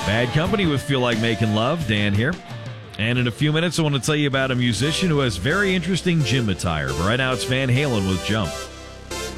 Bad Company with Feel Like Making Love. Dan here. And in a few minutes, I want to tell you about a musician who has very interesting gym attire. But right now, it's Van Halen with Jump.